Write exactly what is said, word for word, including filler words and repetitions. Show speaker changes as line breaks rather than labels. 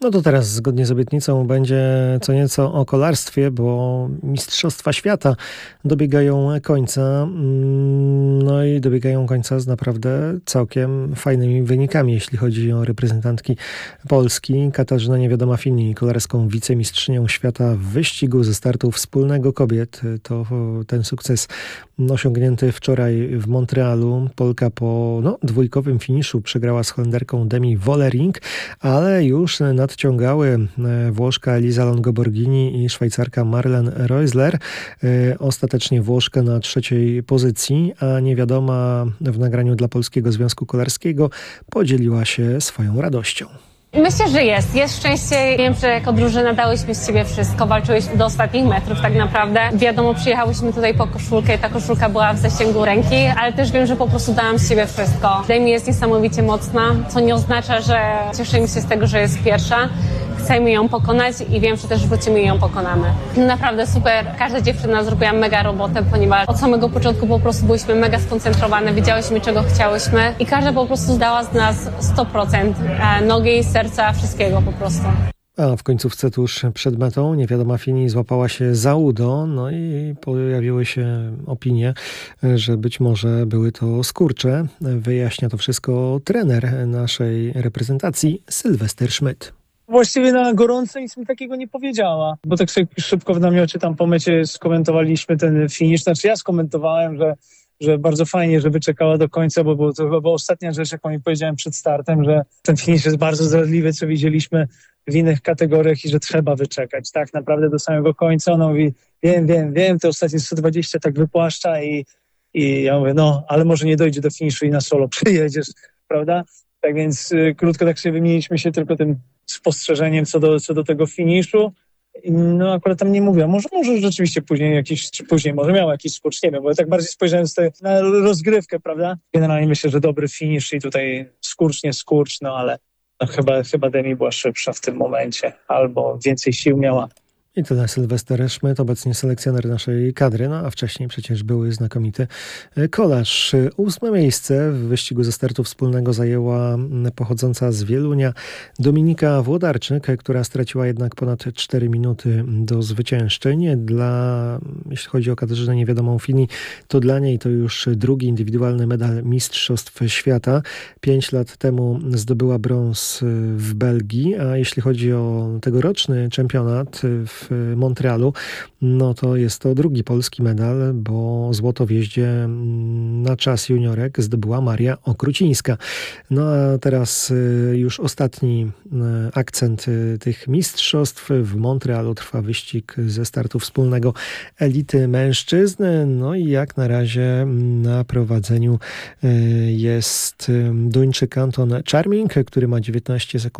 No to teraz zgodnie z obietnicą będzie co nieco o kolarstwie, bo Mistrzostwa Świata dobiegają końca. mm, No i dobiegają końca z naprawdę całkiem fajnymi wynikami, jeśli chodzi o reprezentantki Polski. Katarzyna Niewiadoma-Fini, kolarską wicemistrzynią świata w wyścigu ze startu wspólnego kobiet. To ten sukces osiągnięty wczoraj w Montrealu. Polka po no, dwójkowym finiszu przegrała z Holenderką Demi Vollering, ale już nadciągały Włoszka Elisa Longoborghini i Szwajcarka Marlen Reusler. Ostatecznie Włoszka na trzeciej pozycji, a Niewiadoma w nagraniu dla Polskiego Związku Kolarskiego podzieliła się swoją radością.
Myślę, że jest. Jest szczęście. Wiem, że jako drużyna dałyśmy z siebie wszystko. Walczyłyśmy do ostatnich metrów tak naprawdę. Wiadomo, przyjechałyśmy tutaj po koszulkę i ta koszulka była w zasięgu ręki, ale też wiem, że po prostu dałam z siebie wszystko. Demi jest niesamowicie mocna, co nie oznacza, że cieszymy się z tego, że jest pierwsza. Chcemy ją pokonać i wiem, że też w wrócimy i ją pokonamy. Naprawdę super. Każda dziewczyna zrobiła mega robotę, ponieważ od samego początku po prostu byliśmy mega skoncentrowane, wiedziałyśmy, czego chciałyśmy i każda po prostu zdała z nas sto procent nogi, serca, wszystkiego po prostu.
A w końcówce tuż przed metą Niewiadoma-Fini złapała się za udo, no i pojawiły się opinie, że być może były to skurcze. Wyjaśnia to wszystko trener naszej reprezentacji Sylwester Schmidt.
Właściwie na gorąco nic mi takiego nie powiedziała, bo tak sobie szybko w namiocie tam po mecie skomentowaliśmy ten finisz. Znaczy ja skomentowałem, że, że bardzo fajnie, że wyczekała do końca, bo było to chyba była ostatnia rzecz, jaką mi powiedziałem przed startem, że ten finisz jest bardzo zdradliwy, co widzieliśmy w innych kategoriach i że trzeba wyczekać tak naprawdę do samego końca. Ona mówi, wiem, wiem, wiem, te ostatnie sto dwadzieścia tak wypłaszcza i, i ja mówię, no, ale może nie dojdzie do finiszu i na solo przyjedziesz, prawda? Tak więc y, krótko tak sobie wymieniliśmy się tylko tym spostrzeżeniem co do, co do tego finiszu. No akurat tam nie mówię, może, może rzeczywiście później jakiś, czy później może miał jakiś skurcz, nie wiem, bo ja tak bardziej spojrzałem z tej, na rozgrywkę, prawda? Generalnie myślę, że dobry finisz i tutaj skurcz, nie skurcz, no ale no chyba, chyba Demi była szybsza w tym momencie, albo więcej sił miała.
I tyle Sylwester Schmidt, obecnie selekcjoner naszej kadry, no a wcześniej przecież były znakomity kolarz. Ósme miejsce w wyścigu ze startu wspólnego zajęła pochodząca z Wielunia Dominika Włodarczyk, która straciła jednak ponad cztery minuty do zwyciężczeń. Dla, jeśli chodzi o Katarzynę Niewiadomą-Fini, to dla niej to już drugi indywidualny medal Mistrzostw Świata. Pięć lat temu zdobyła brąz w Belgii, a jeśli chodzi o tegoroczny czempionat w w Montrealu, no to jest to drugi polski medal, bo złoto w jeździe na czas juniorek zdobyła Maria Okrucińska. No a teraz już ostatni akcent tych mistrzostw. W Montrealu trwa wyścig ze startu wspólnego elity mężczyzn. No i jak na razie na prowadzeniu jest Duńczyk Anton Charming, który ma dziewiętnaście sekund